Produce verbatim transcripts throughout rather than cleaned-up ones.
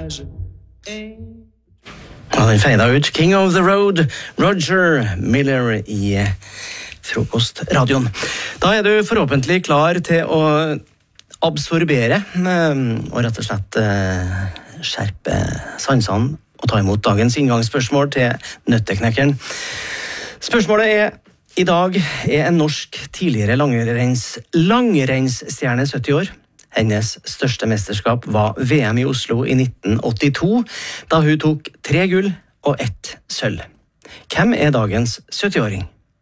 Ja, den feida ut King of the Road, Roger Miller i Frokostradioen. Da er du forhåpentlig klar til å absorbere og rett og slett skjerpe sansene og ta imot dagens inngangsspørsmål til Nøtteknekkeren. Spørsmålet er: i dag er en norsk tidligere langrenns, langrennsstjerne sytti år. Hennes største mesterskap var V M i Oslo i nitten åttito, da hun tok tre gull og ett sølv. Hvem er dagens sytti-åring?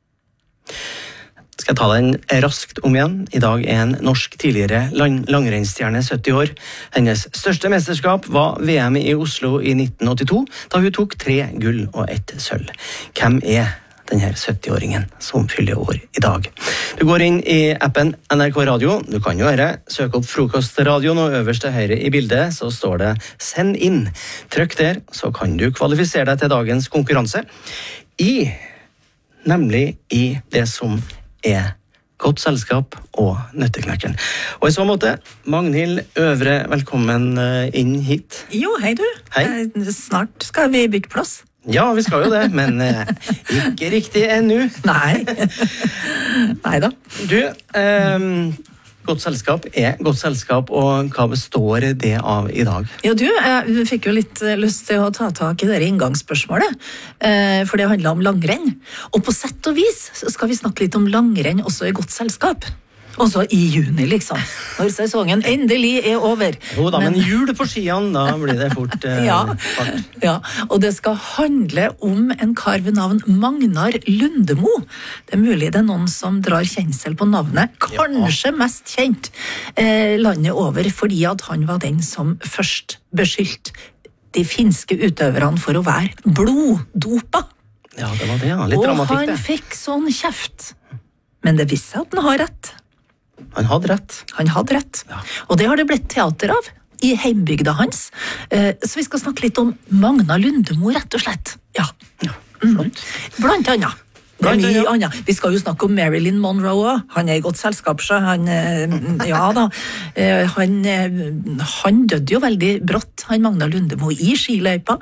Skal jeg ta den raskt om igjen? I dag er en norsk tidligere lang langrennsstjerne sytti år. Hennes største mesterskap var V M i Oslo i nitten åttito, da hun tok tre gull og ett sølv. Hvem er denne sytti-åringen som fyller år i dag? Du går inn i appen N R K Radio. Du kan jo høre, søk opp Frokostradioen, og øverst til høyre i bildet så står det «Send inn». Trykk der, så kan du kvalifisere deg til dagens konkurranse i, nemlig i det som er Godt selskap og Nøtteknekkeren. Og i så måte, Magnhild Øvre, velkommen inn hit. Jo, hei du. Hei. Snart skal vi bygge plass. Ja, vi skal jo det, men eh, ikke riktig ennå. Nei. Neida. Du, eh, godt selskap er godt selskap, og hva består det av i dag? Ja, du, jeg fikk jo litt lyst til å ta tak i det inngangsspørsmålet, eh, for det handler om langrenn. Og på sett og vis så skal vi snakke litt om langrenn også i godt selskap. Også i juni, liksom, når sesongen endelig er over. Jo da, men, men jul på skiene, da blir det fort eh, ja, fart. Ja, og det skal handle om en kar ved navn Magnar Lundemo. Det er mulig det er noen som drar kjensel på navnet. Kanskje ja. Mest kjent eh, landet over, fordi at han var den som først beskyldte de finske utøverne for å være bloddopa. Ja, det var det, ja. Litt dramatikk det. Og han fikk sånn kjeft. Men det viste seg at han har rett. Han hadde rett. Han hadde rett. Ja. Og det har det blitt teater av i heimbygda hans. Så vi skal snakke litt om Magnar Lundemo, rett og slett. Ja. Ja, flott. Blant annet. Det er mye annet. Vi skal jo snakke om Marilyn Monroe også. Han er i godt selskap, så han, ja da, han, han døde jo veldig brått, han Magnar Lundemo, i skiløypa.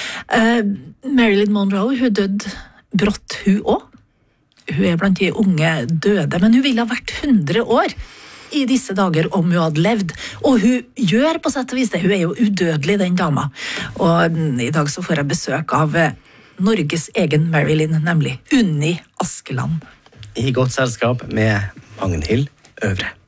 Marilyn Monroe, hun døde brått hun også. Hun er blant de unge døde, men hun ville ha vært hundre år i disse dager om hun hadde levd. Og hun gjør på sett og vis det. Hun er jo udødelig, den dama. Og i dag så får jeg besøk av Norges egen Marilyn, nemlig Unni Askeland. I godt selskap med Magnhild Øvre.